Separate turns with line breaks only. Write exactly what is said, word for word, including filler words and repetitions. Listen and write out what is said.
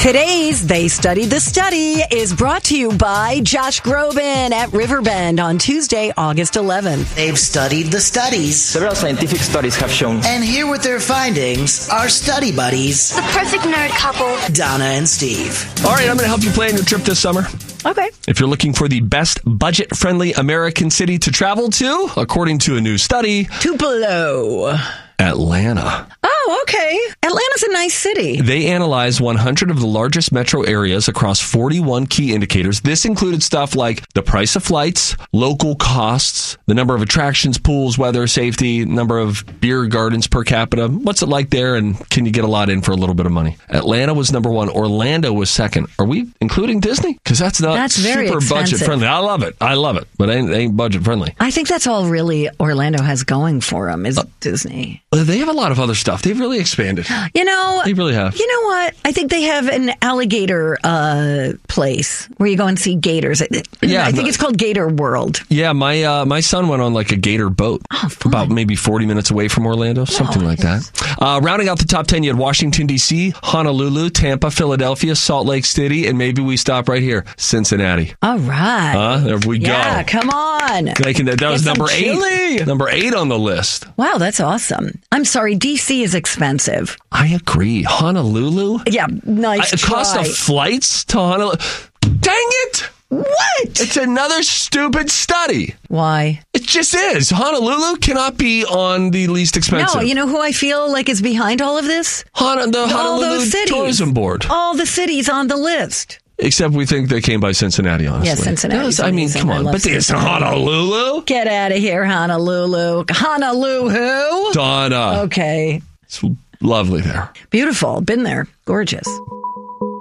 Today's They Studied the Study is brought to you by Josh Groban at Riverbend on Tuesday, August eleventh.
They've studied the studies.
Several scientific studies have shown.
And here with their findings are study buddies,
The perfect nerd couple.
Donna and Steve.
All right, I'm going to help you plan your trip this summer.
Okay.
If you're looking for the best budget-friendly American city to travel to, according to a new study,
Tupelo.
Atlanta.
Oh, okay. Atlanta's a nice city.
They analyzed one hundred of the largest metro areas across forty-one key indicators. This included stuff like the price of flights, local costs, the number of attractions, pools, weather, safety, number of beer gardens per capita. What's it like there, and can you get a lot in for a little bit of money? Atlanta was number one. Orlando was second. Are we including Disney? Because that's not
That's very
super
expensive.
budget-friendly. I love it. I love it. But it ain't, it ain't budget-friendly.
I think that's all really Orlando has going for them is Disney.
Uh, They have a lot of other stuff. They've really expanded.
You know,
They really have.
You know what? I think they have an alligator uh, place where you go and see gators.
Yeah,
I think
no-
it's called Gator World.
Yeah, my uh, my son went on like a gator boat
Oh, fun.
about maybe forty minutes away from Orlando, something like that. Uh, rounding out the top ten, you had Washington, D C, Honolulu, Tampa, Philadelphia, Salt Lake City, and maybe we stop right here, Cincinnati.
All right.
Huh? There we
Yeah,
go.
come on.
Making that, that was
Get some
number eight.
chili.
Number eight on the list.
Wow, that's awesome. I'm sorry, D C is expensive.
I agree. Honolulu?
Yeah, nice
I, the cost
try.
of flights to Honolulu. Dang it!
What?
It's another stupid study.
Why?
It just is. Honolulu cannot be on the least expensive.
No, you know who I feel like is behind all of this?
Hon- the
All
Honolulu
those cities.
Tourism Board.
All the cities on the list.
Except we think they came by Cincinnati, honestly.
Yeah, Cincinnati's
Yes, I mean,
amazing.
come
I
on.
love
But it's
Cincinnati.
Honolulu?
Get out of here, Honolulu. Honolulu.
Donna.
Okay.
It's lovely there.
Beautiful. Been there. Gorgeous.